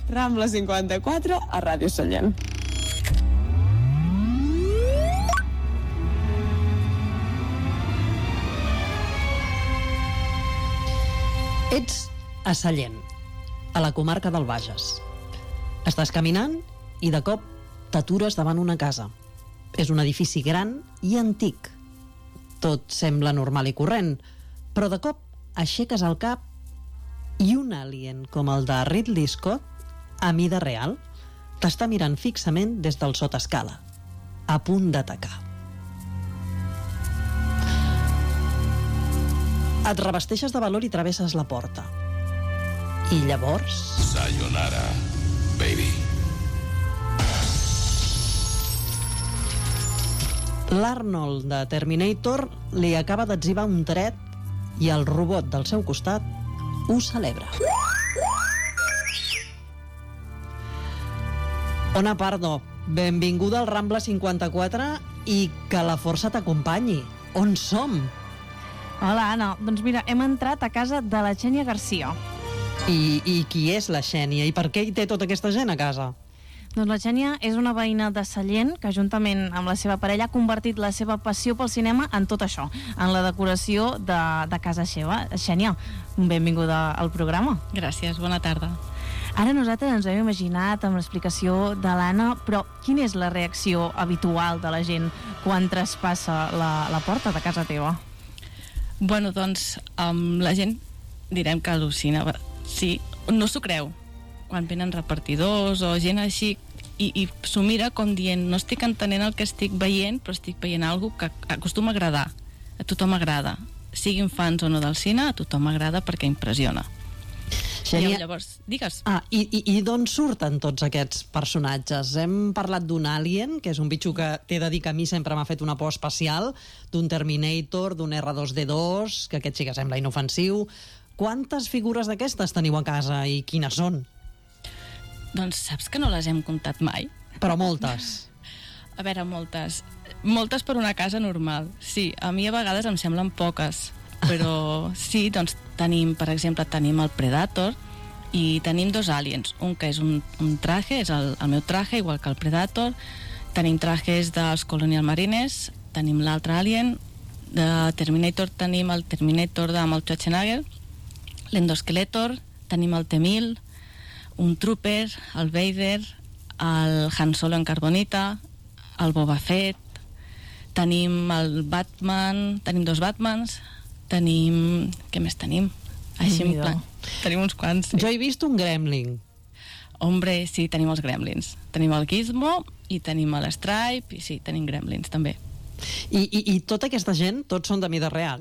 Rambla 54 a Ràdio Sallent. Ets a Sallent, a la comarca del Bages. Estàs caminant i de cop t'atures davant una casa. És un edifici gran i antic. Tot sembla normal i corrent, però de cop aixeques el cap i un alien com el de Ridley Scott, a mida real, t'està mirant fixament des del sotescala, a punt d'atacar. Et revesteixes de valor i travesses la porta. I llavors... Sayonara, baby. L'Arnold de Terminator li acaba d'etzibar un tret i el robot del seu costat ho celebra. Ona Pardo, benvinguda al Rambla 54 i que la força t'acompanyi. On som? Hola, Anna. Doncs mira, hem entrat a casa de la Xènia Garcia. I qui és la Xènia? I per què hi té tota aquesta gent a casa? Doncs la Xènia és una veïna de Sallent que, juntament amb la seva parella, ha convertit la seva passió pel cinema en tot això, en la decoració de casa seva. Xènia, benvinguda al programa. Gràcies, bona tarda. Ara nosaltres ens ho hem imaginat amb l'explicació de l'Anna, però quina és la reacció habitual de la gent quan traspassa la porta de casa teva? Bueno, doncs, la gent direm que al·lucina. Sí, no s'ho creu. Quan venen repartidors o gent així i s'ho mira com dient no estic entenent el que estic veient, però estic veient alguna cosa que acostuma a agradar. A tothom agrada. Siguin fans o no del cine, a tothom agrada perquè impressiona. Xènia... I llavors, digues. I d'on surten tots aquests personatges? Hem parlat d'un Alien, que és un bitxo que t'he de dir que a mi sempre m'ha fet una por especial, d'un Terminator, d'un R2-D2, que aquest sí que sembla inofensiu. Quantes figures d'aquestes teniu a casa i quines són? Doncs saps que no les hem comptat mai? Però moltes. A veure, moltes. Moltes per una casa normal. Sí, a mi a vegades em semblen poques, però sí, doncs tenim, per exemple, tenim el Predator i tenim dos aliens. Un que és un traje, és el meu traje, igual que el Predator. Tenim trajes dels Colonial Marines, tenim l'altre alien. De Terminator tenim el Terminator de Arnold Schwarzenegger, l'Endoskeletor, tenim el T-1000, un Trooper, el Vader, el Han Solo en carbonita, el Boba Fett, tenim el Batman, tenim dos Batmans, tenim... Què més tenim? Així en plan... Tenim uns quants, sí. Jo he vist un Gremlin. Hombre, sí, tenim els Gremlins. Tenim el Gizmo i tenim l'Stripe i sí, tenim Gremlins també. I tota aquesta gent, tots són de mida real,